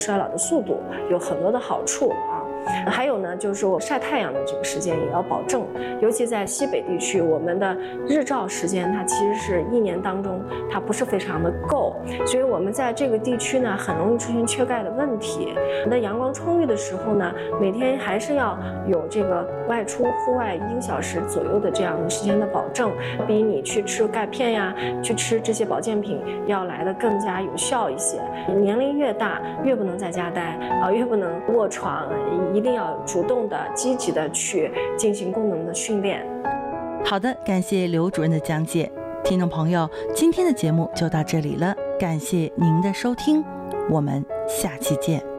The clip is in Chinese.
衰老的速度有很多的好处啊。还有呢，就是说晒太阳的这个时间也要保证，尤其在西北地区，我们的日照时间它其实是一年当中它不是非常的够，所以我们在这个地区呢很容易出现缺钙的问题。那阳光充裕的时候呢，每天还是要有这个外出户外1个小时左右的这样的时间的保证，比你去吃钙片呀，去吃这些保健品要来的更加有效一些。年龄越大，越不能在家待啊，越不能卧床，一定要主动的、积极的去进行功能的训练。 好的，感谢刘主任的讲解。听众朋友，今天的节目就到这里了，感谢您的收听，我们下期见。